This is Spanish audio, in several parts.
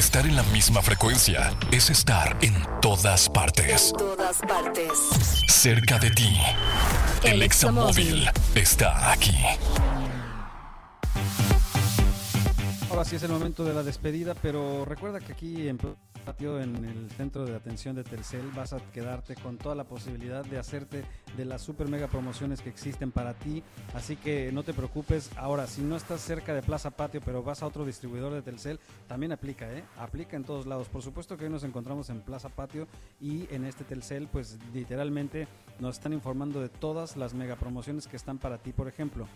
Estar en la misma frecuencia es estar en todas partes. En todas partes. Cerca de ti. El Examóvil está aquí. Ahora sí es el momento de la despedida, pero recuerda que aquí en Patio, en el centro de atención de Telcel, vas a quedarte con toda la posibilidad de hacerte de las super mega promociones que existen para ti, así que no te preocupes. Ahora, si no estás cerca de Plaza Patio, pero vas a otro distribuidor de Telcel, también aplica, aplica en todos lados. Por supuesto que hoy nos encontramos en Plaza Patio y en este Telcel, pues literalmente nos están informando de todas las mega promociones que están para ti. Por ejemplo,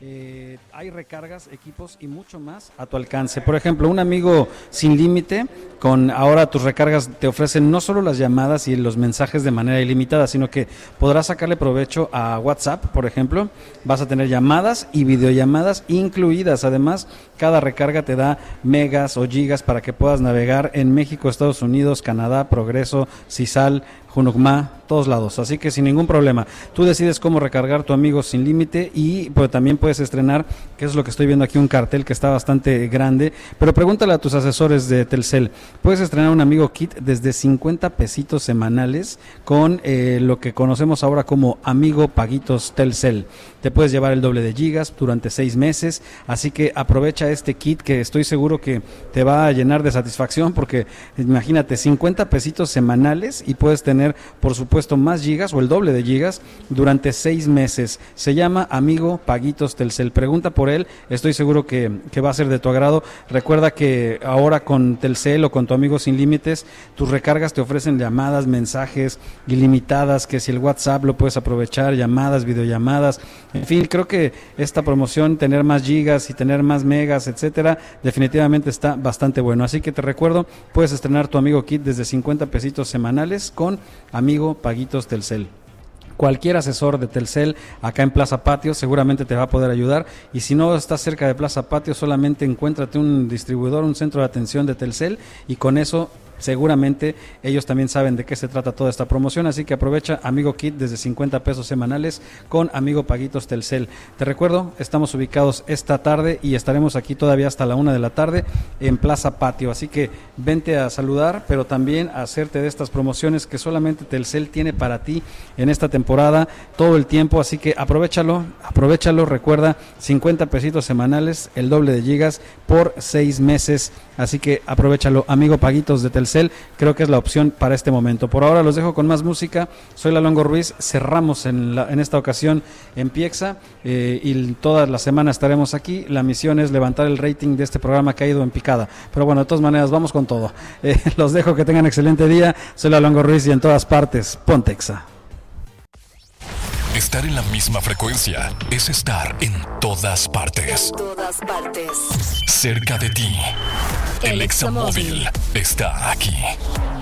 hay recargas, equipos y mucho más a tu alcance. Por ejemplo, un amigo sin límite, con ahora tus recargas te ofrecen no solo las llamadas y los mensajes de manera ilimitada, sino que podrás sacarle provecho a WhatsApp, por ejemplo. Vas a tener llamadas y videollamadas incluidas. Además, cada recarga te da megas o gigas para que puedas navegar en México, Estados Unidos, Canadá, Progreso, Cisal, Junucma, todos lados, así que sin ningún problema. Tú decides cómo recargar tu amigo sin límite y pues también puedes estrenar, que es lo que estoy viendo aquí, un cartel que está bastante grande, pero pregúntale a tus asesores de Telcel. Puedes estrenar un amigo kit desde 50 pesitos semanales con lo que conocemos ahora como Amigo Paguitos Telcel. Te puedes llevar el doble de gigas durante 6 meses, así que aprovecha este kit que estoy seguro que te va a llenar de satisfacción, porque imagínate, 50 pesitos semanales y puedes tener, por supuesto, más gigas o el doble de gigas durante 6 meses. Se llama Amigo Paguitos Telcel. Pregunta por él, estoy seguro que va a ser de tu agrado. Recuerda que ahora con Telcel o con tu amigo sin límites, tus recargas te ofrecen llamadas, mensajes ilimitadas, que si el WhatsApp lo puedes aprovechar, llamadas, videollamadas, en fin, creo que esta promoción, tener más gigas y tener más megas, etcétera, definitivamente está bastante bueno. Así que te recuerdo, puedes estrenar tu amigo kit desde 50 pesitos semanales con Amigo Paguitos Telcel. Cualquier asesor de Telcel acá en Plaza Patio seguramente te va a poder ayudar, y si no estás cerca de Plaza Patio, solamente encuéntrate un distribuidor, un centro de atención de Telcel, y con eso seguramente ellos también saben de qué se trata toda esta promoción. Así que aprovecha Amigo Kit desde 50 pesos semanales con Amigo Paguitos Telcel. Te recuerdo, estamos ubicados esta tarde y estaremos aquí todavía hasta la 1 de la tarde en Plaza Patio, así que vente a saludar, pero también a hacerte de estas promociones que solamente Telcel tiene para ti en esta temporada, todo el tiempo. Así que aprovechalo, recuerda, 50 pesitos semanales, el doble de gigas por 6 meses, así que aprovechalo. Amigo Paguitos de Telcel, creo que es la opción para este momento. Por ahora los dejo con más música. Soy Lalongo Ruiz, cerramos en esta ocasión en Piexa, y toda la semana estaremos aquí. La misión es levantar el rating de este programa que ha ido en picada, pero bueno, de todas maneras vamos con todo. Los dejo, que tengan excelente día. Soy Lalongo Ruiz y en todas partes, Pontexa. Estar en la misma frecuencia es estar en todas partes. En todas partes. Cerca de ti. El Examóvil está aquí.